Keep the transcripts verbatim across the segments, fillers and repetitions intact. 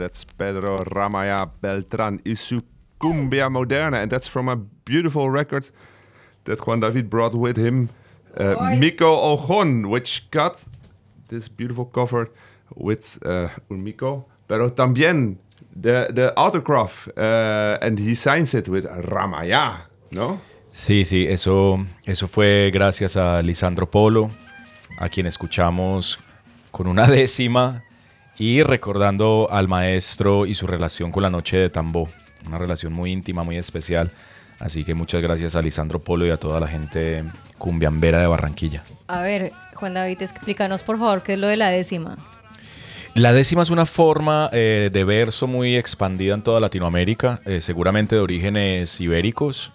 that's Pedro Ramaya Beltran y su Cumbia Moderna. And that's from a beautiful record that Juan David brought with him, uh, Mico Ojon, which got this beautiful cover with uh, un Mico, pero también the, the autograph, uh, and he signs it with Ramaya, ¿no? Sí, sí, eso, eso fue gracias a Lisandro Polo, a quien escuchamos con una décima y recordando al maestro y su relación con la Noche de Tambó, una relación muy íntima, muy especial. Así que muchas gracias a Lisandro Polo y a toda la gente cumbiambera de Barranquilla. A ver, Juan David, explícanos por favor qué es lo de la décima. La décima es una forma eh, de verso muy expandida en toda Latinoamérica, eh, seguramente de orígenes ibéricos,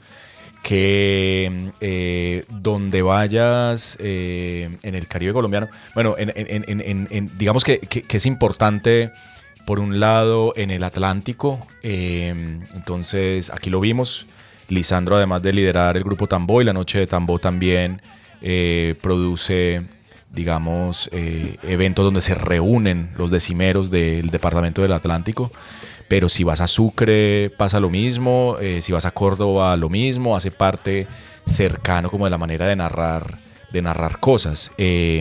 que eh, donde vayas eh, en el Caribe colombiano, bueno, en, en, en, en, en, digamos que, que, que es importante por un lado en el Atlántico, eh, entonces aquí lo vimos, Lisandro además de liderar el grupo Tambó y la Noche de Tambó también eh, produce, digamos, eh, eventos donde se reúnen los decimeros del departamento del Atlántico. Pero si vas a Sucre pasa lo mismo, eh, si vas a Córdoba lo mismo, hace parte cercano como de la manera de narrar, de narrar cosas. Eh,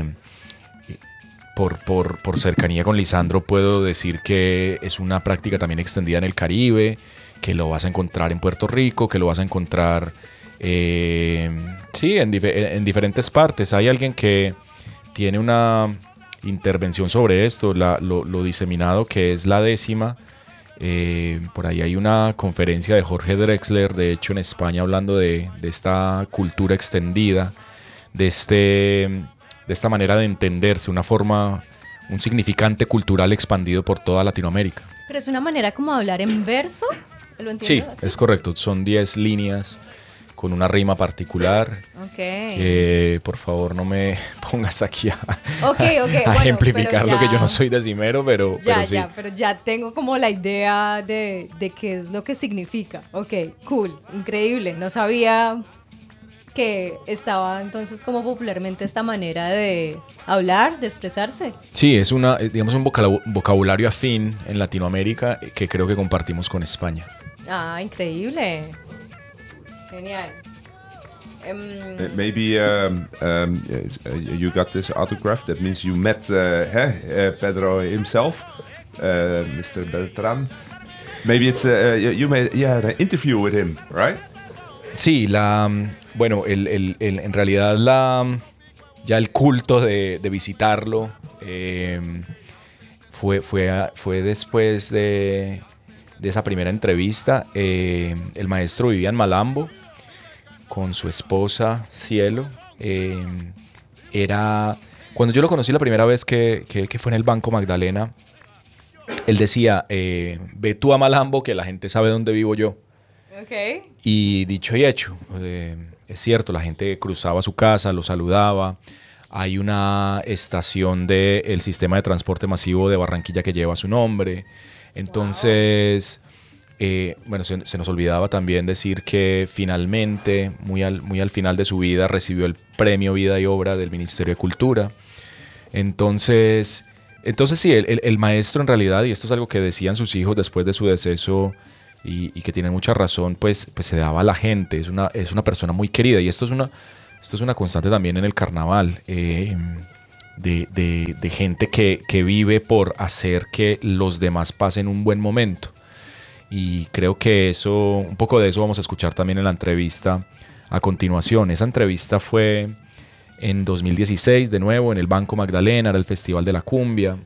por, por, por cercanía con Lisandro puedo decir que es una práctica también extendida en el Caribe, que lo vas a encontrar en Puerto Rico, que lo vas a encontrar eh, sí, en, dif- en diferentes partes. Hay alguien que tiene una intervención sobre esto, la, lo, lo diseminado que es la décima. Eh, por ahí hay una conferencia de Jorge Drexler, de hecho en España, hablando de, de esta cultura extendida, de, este, de esta manera de entenderse, una forma, un significante cultural expandido por toda Latinoamérica. Pero es una manera como de hablar en verso, ¿lo entiendo? Sí, así? Es correcto, son diez líneas con una rima particular. Okay. Que por favor no me pongas aquí a, okay, okay. a bueno, ejemplificar ya, lo que yo no soy decimero, pero, ya, pero sí. Ya, pero ya tengo como la idea de, de qué es lo que significa. Ok, cool, increíble. No sabía que estaba entonces como popularmente esta manera de hablar, de expresarse. Sí, es una, digamos, un vocabulario afín en Latinoamérica que creo que compartimos con España. Ah, increíble. Genial. Um, uh, maybe um, um, uh, you got this autograph. That means you met uh, uh, Pedro himself, uh, Mister Beltran. Maybe it's uh, you made you had an interview with him, right? Sí, la bueno, el, el, el, en realidad la ya el culto de, de visitarlo eh, fue fue fue después de de esa primera entrevista. Eh, el maestro vivía en Malambo con su esposa Cielo. Eh, era cuando yo lo conocí la primera vez que, que, que fue en el Banco Magdalena, él decía, eh, ve tú a Malambo que la gente sabe dónde vivo yo. Okay. Y dicho y hecho, eh, es cierto, la gente cruzaba su casa, lo saludaba. Hay una estación del sistema de transporte masivo de Barranquilla que lleva su nombre. Entonces, wow. eh, bueno, se, se nos olvidaba también decir que finalmente, muy al, muy al final de su vida, recibió el premio Vida y Obra del Ministerio de Cultura. Entonces, entonces sí, el, el, el maestro en realidad, y esto es algo que decían sus hijos después de su deceso y, y que tienen mucha razón, pues, pues se daba a la gente, es una, es una persona muy querida y esto es una, esto es una constante también en el carnaval. Eh, De, de, de gente que, que vive por hacer que los demás pasen un buen momento. Y creo que eso, un poco de eso vamos a escuchar también en la entrevista a continuación. Esa entrevista fue en dos mil dieciséis, de nuevo, en el Banco Magdalena, era el Festival de la Cumbia.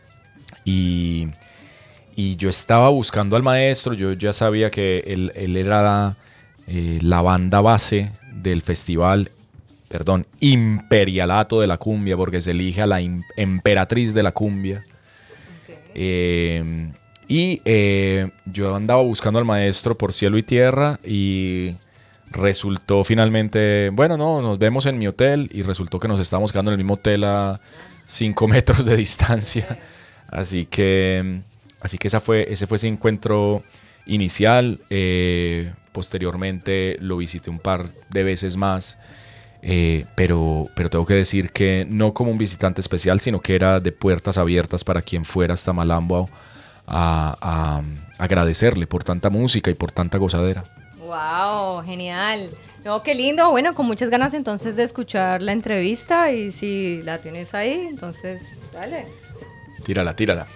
Y, y yo estaba buscando al maestro, yo ya sabía que él, él era la, eh, la banda base del festival. Perdón, imperialato de la cumbia, porque se elige a la im- emperatriz de la cumbia. Okay. Eh, y eh, yo andaba buscando al maestro por cielo y tierra y resultó finalmente, bueno, no, nos vemos en mi hotel y resultó que nos estábamos quedando en el mismo hotel a cinco metros de distancia. Así que, así que esa fue, ese fue ese encuentro inicial. Eh, posteriormente lo visité un par de veces más. Eh, pero, pero tengo que decir que no como un visitante especial, sino que era de puertas abiertas para quien fuera hasta Malambo a, a agradecerle por tanta música y por tanta gozadera. Wow, genial. No, qué lindo. Bueno, con muchas ganas entonces de escuchar la entrevista y si la tienes ahí, entonces dale. Tírala, tírala.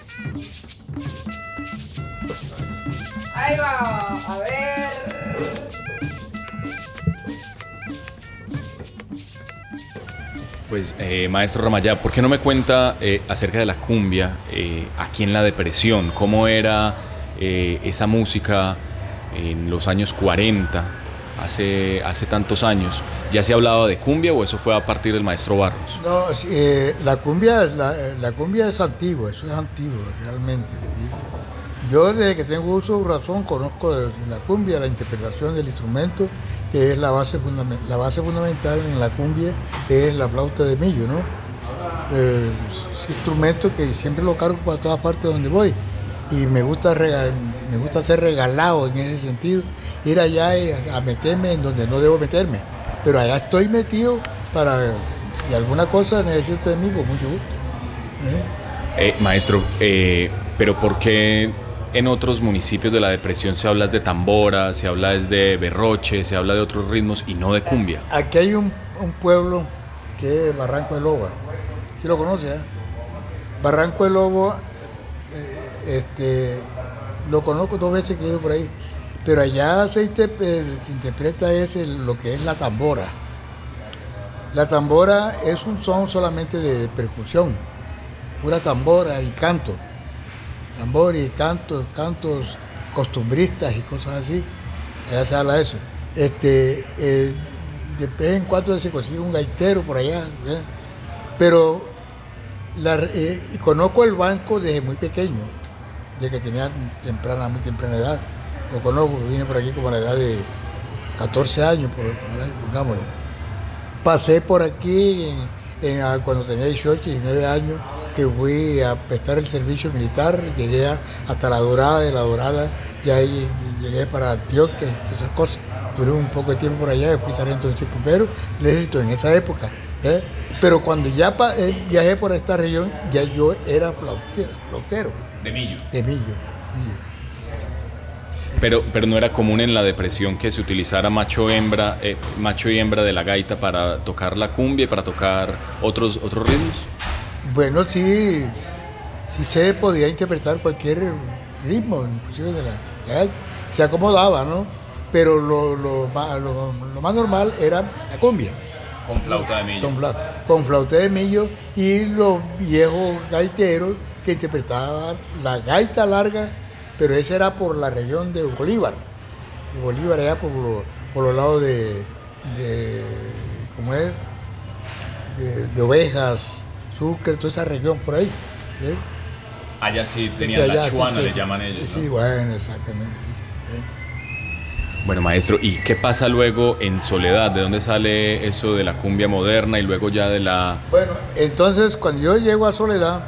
Ahí va, a ver. Pues, eh, maestro Ramayá, ¿por qué no me cuenta eh, acerca de la cumbia eh, aquí en la depresión? ¿Cómo era eh, esa música en los años cuarenta, hace, hace tantos años? ¿Ya se hablaba de cumbia o eso fue a partir del maestro Barros? No, eh, la cumbia, la, la cumbia es antigua, eso es antiguo realmente. ¿Sí? Yo desde que tengo uso de razón conozco de la cumbia, la interpretación del instrumento, que es la base, fundament- la base fundamental en la cumbia, es la flauta de millo, ¿no? Eh, es un instrumento que siempre lo cargo para todas partes donde voy y me gusta, rega- me gusta ser regalado en ese sentido, ir allá a, a meterme en donde no debo meterme, pero allá estoy metido para, si alguna cosa necesita de mí, con mucho gusto. ¿Eh? Eh, maestro, eh, pero ¿por qué en otros municipios de la depresión se habla de tambora, se habla de berroche, se habla de otros ritmos y no de cumbia? Aquí hay un, un pueblo que es Barranco de Lobo, ¿sí lo conoce? Eh? Barranco de Lobo, eh, este, lo conozco dos veces que he ido por ahí, pero allá se, interpre- se interpreta ese, lo que es la tambora. La tambora es un son solamente de percusión, pura tambora y canto. Tambor y cantos, cantos costumbristas y cosas así, allá se habla de eso. Este, eh, de vez en cuando se consigue un gaitero por allá, ¿eh? Pero la, eh, y conozco el banco desde muy pequeño, desde que tenía temprana, muy temprana edad. Lo conozco, vine por aquí como a la edad de catorce años, por, pongámosle. Pasé por aquí en, en, cuando tenía dieciocho, diecinueve años, que fui a prestar el servicio militar, llegué a, hasta La Dorada, de La Dorada ya ahí llegué para Antioquia, esas cosas. Duré un poco de tiempo por allá, fui sargento de primero, el ejército en esa época. ¿eh? Pero cuando ya pa, eh, viajé por esta región, ya yo era flautero. flautero De millo. de millo. millo. Pero, pero no era común en la depresión que se utilizara macho hembra, eh, macho y hembra de la gaita para tocar la cumbia y para tocar otros, otros ritmos. Bueno, sí, sí se podía interpretar cualquier ritmo, inclusive de la, la se acomodaba, ¿no? Pero lo, lo, lo, lo más normal era la cumbia. Con flauta de millo. Con, fla, con flauta de millo y los viejos gaiteros que interpretaban la gaita larga, pero esa era por la región de Bolívar. Y Bolívar era por, lo, por los lados de, de ¿cómo es? De, de Ovejas, Sucre, toda esa región por ahí. ¿sí? Allá sí tenían Sí, allá, la chuana, sí, le sí, llaman ellos. Sí, ¿no? bueno, exactamente. Sí, ¿eh? Bueno, maestro, ¿y qué pasa luego en Soledad? ¿De dónde sale eso de la cumbia moderna y luego ya de la...? Bueno, entonces cuando yo llego a Soledad,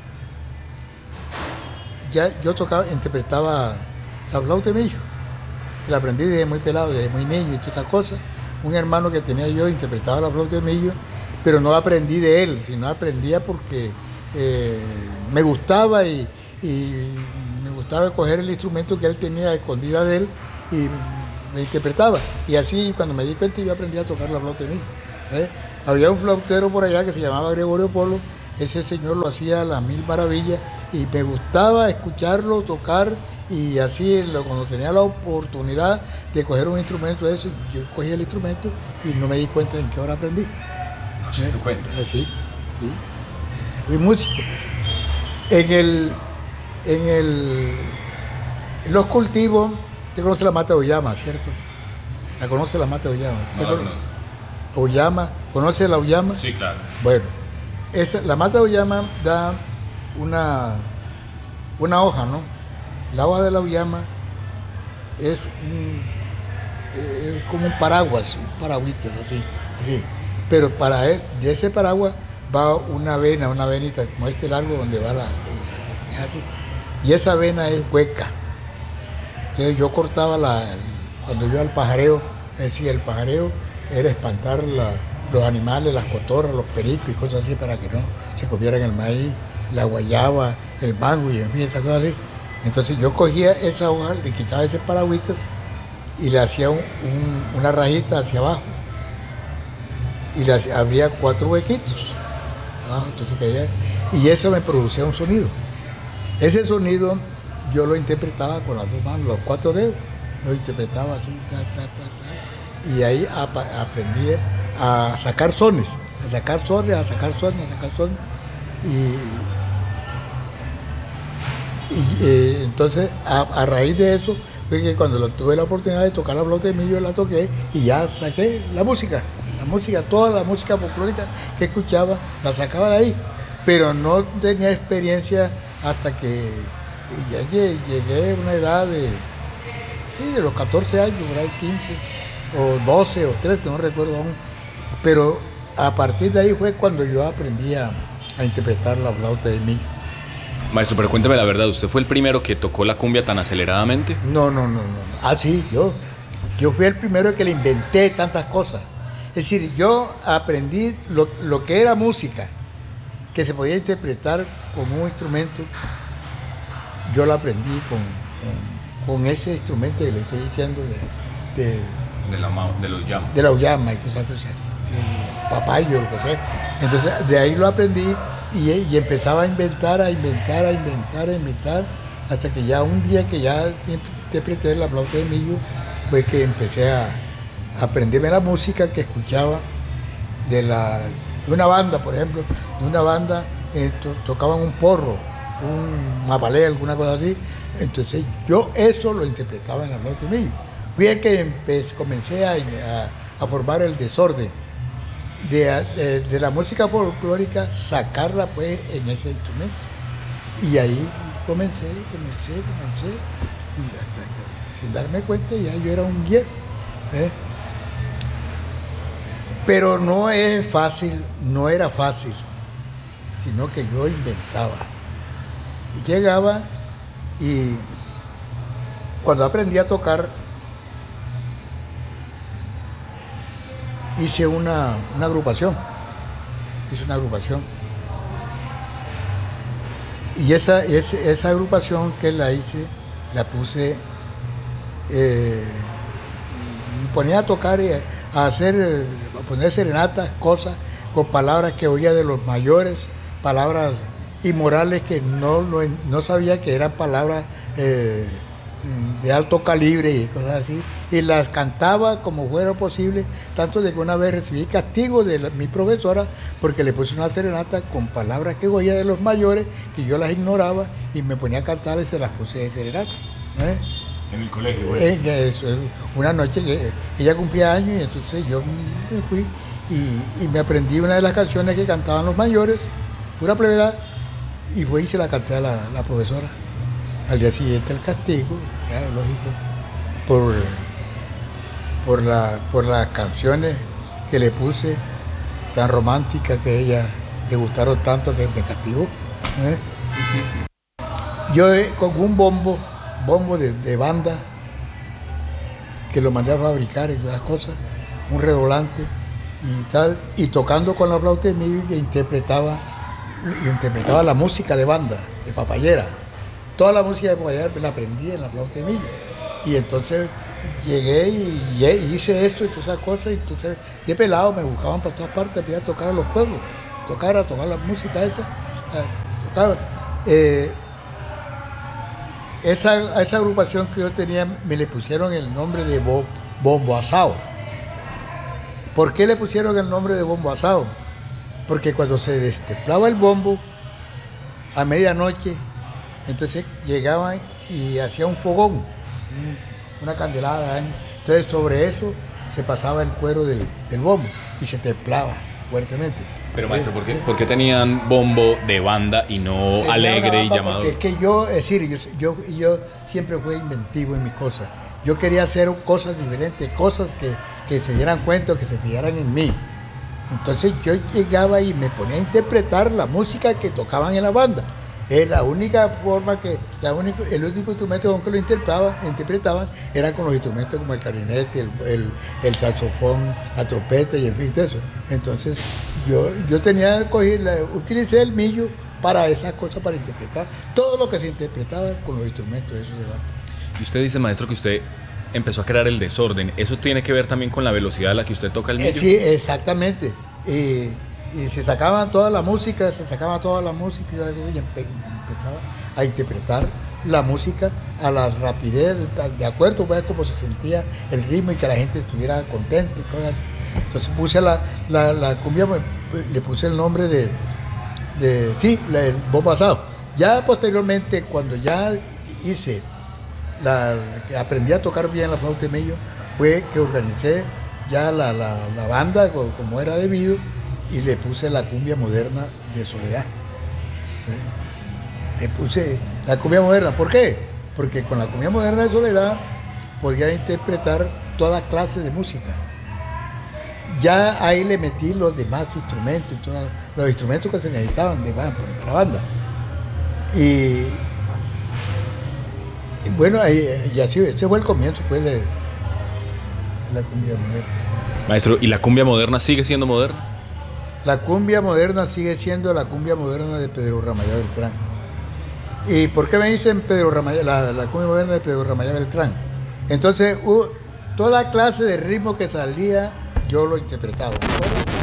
ya yo tocaba, interpretaba la flauta de millo. La aprendí desde muy pelado, desde muy niño y todas esas cosas. Un hermano que tenía yo interpretaba la flauta de millo, pero no aprendí de él, sino aprendía porque eh, me gustaba y, y me gustaba coger el instrumento que él tenía escondida de él y me interpretaba. Y así cuando me di cuenta yo aprendí a tocar la flauta de millo. ¿eh? Había un flautero por allá que se llamaba Gregorio Polo, ese señor lo hacía a las mil maravillas y me gustaba escucharlo tocar y así cuando tenía la oportunidad de coger un instrumento de eso, yo cogí el instrumento y no me di cuenta en qué hora aprendí. ¿No se dio cuenta? Eh, Sí, sí. Fui músico. En el, en el, en los cultivos, usted conoce la mata de Oyama, ¿cierto? ¿La conoce la mata de Oyama? No, no. Oyama, ¿conoce la Oyama? Sí, claro. Bueno, esa, la mata de Oyama da una, una hoja, ¿no? La hoja de la Oyama es, un, es como un paraguas, un paragüitas, así, así. Pero para él, de ese paraguas va una vena, una venita como este largo donde va la... Es así. Y esa vena es hueca. Entonces yo cortaba la... Cuando iba al pajareo, es decir, el pajareo era espantar la, los animales, las cotorras, los pericos y cosas así para que no se comieran el maíz, la guayaba, el mango y en fin, esas cosas así. Entonces yo cogía esa hoja, le quitaba ese paragüitas y le hacía un, un, una rajita hacia abajo. Y le hacía, abría cuatro huequitos abajo, entonces caía, y eso me producía un sonido. Ese sonido yo lo interpretaba con las dos manos, los cuatro dedos, lo interpretaba así, ta, ta, ta, ta, y ahí ap aprendí a sacar sones, a sacar sones, a sacar sones, a sacar sones, y, y eh, entonces a, a raíz de eso fue que cuando lo, tuve la oportunidad de tocar la flauta de millo, la toqué y ya saqué la música, la música, toda la música folclórica que escuchaba, la sacaba de ahí, pero no tenía experiencia hasta que ya llegué a una edad de, sí, de los catorce años, por ahí quince, o doce, o trece, no recuerdo aún, pero a partir de ahí fue cuando yo aprendí a, a interpretar la flauta de millo. Maestro, pero cuénteme la verdad, ¿usted fue el primero que tocó la cumbia tan aceleradamente? No, no, no, no. Ah, sí, yo. Yo fui el primero que le inventé tantas cosas. Es decir, yo aprendí lo, lo que era música, que se podía interpretar como un instrumento. Yo lo aprendí con, con, con ese instrumento que le estoy diciendo de, de, de, la, de los llamas. De la uyama, y todo eso, el papayo, lo que sea. Entonces, de ahí lo aprendí. Y, y empezaba a inventar, a inventar, a inventar, a inventar, hasta que ya un día que ya interpreté la flauta de millo, fue que empecé a, a aprenderme la música que escuchaba de, la, de una banda, por ejemplo, de una banda, eh, to, tocaban un porro, un mapalé, alguna cosa así, entonces yo eso lo interpretaba en la flauta de millo. Fui el que empecé, comencé a, a, a formar el desorden. De, de, de la música folclórica, sacarla pues en ese instrumento. Y ahí comencé, comencé, comencé, y hasta que sin darme cuenta ya yo era un hierro. ¿eh? Pero no es fácil, no era fácil, sino que yo inventaba. Y llegaba y cuando aprendí a tocar, hice una, una agrupación, hice una agrupación. Y esa, esa, esa agrupación que la hice, la puse, eh, me ponía a tocar y a hacer, a poner serenatas, cosas, con palabras que oía de los mayores, palabras inmorales que no, no, no sabía que eran palabras eh, de alto calibre y cosas así, y las cantaba como fuera posible, tanto de que una vez recibí castigo de la, mi profesora porque le puse una serenata con palabras que oía de los mayores, que yo las ignoraba y me ponía a cantar y se las puse de serenata. ¿eh? En el colegio, eh, eso, una noche que ella cumplía años y entonces yo me fui y, y me aprendí una de las canciones que cantaban los mayores, pura plevedad, y fui y se la canté a la, la profesora. Al día siguiente el castigo, claro, lógico, por, por, la, por las canciones que le puse tan románticas que a ella le gustaron tanto que me castigó. ¿eh? Yo eh, con un bombo, bombo de, de banda, que lo mandé a fabricar y todas las cosas, un redoblante y tal, y tocando con la flauta de millo que interpretaba, interpretaba la música de banda, de papayera. Toda la música de papayera me la aprendí en la flauta de millo. Y entonces llegué y, y hice esto y todas esas cosas, y entonces de pelado me buscaban para todas partes, me iba a tocar a los pueblos, tocar, a tocar la música esa, tocaba. Eh, esa, a esa agrupación que yo tenía me le pusieron el nombre de bo, Bombo Asado. ¿Por qué le pusieron el nombre de Bombo Asado? Porque cuando se destemplaba el bombo a medianoche, entonces llegaban y hacía un fogón, una candelada, ¿eh? Entonces sobre eso se pasaba el cuero del, del bombo y se templaba fuertemente. Pero maestro, ¿por qué, ¿por qué tenían bombo de banda y no Tenía alegre y llamado? Porque es que yo, es decir, yo, yo, yo siempre fui inventivo en mis cosas. Yo quería hacer cosas diferentes, cosas que, que se dieran cuenta, que se fijaran en mí. Entonces yo llegaba y me ponía a interpretar la música que tocaban en la banda. Es la única forma que, la único, el único instrumento con que lo interpretaban, interpretaban era con los instrumentos como el clarinete, el, el, el saxofón, la trompeta y en fin, todo eso. Entonces yo, yo tenía, cogí, la, utilicé el millo para esas cosas, para interpretar todo lo que se interpretaba con los instrumentos de esos de banda. Y usted dice, maestro, que usted empezó a crear el desorden. ¿Eso tiene que ver también con la velocidad a la que usted toca el millo? Eh, sí, exactamente. Y, y se sacaban toda la música, se sacaba toda la música y empe- empezaba a interpretar la música a la rapidez, de acuerdo a cómo se sentía el ritmo y que la gente estuviera contenta y cosas así. Entonces puse la, la, la cumbia, le puse el nombre de, de sí, la, el bombo asado. Ya posteriormente, cuando ya hice, la, aprendí a tocar bien la flauta de millo, fue que organicé ya la, la, la banda como era debido y le puse la cumbia moderna de Soledad. ¿Eh? Le puse la cumbia moderna. ¿Por qué? Porque con la cumbia moderna de Soledad podía interpretar toda clase de música. Ya ahí le metí los demás instrumentos, y todos los instrumentos que se necesitaban de para la banda. Y, y bueno, ahí, y así, ese fue el comienzo pues, de la cumbia moderna. Maestro, ¿y la cumbia moderna sigue siendo moderna? La cumbia moderna sigue siendo la cumbia moderna de Pedro Ramayá Beltrán. ¿Y por qué me dicen Pedro Ramayá, la, la cumbia moderna de Pedro Ramayá Beltrán? Entonces, uh, toda clase de ritmo que salía, yo lo interpretaba.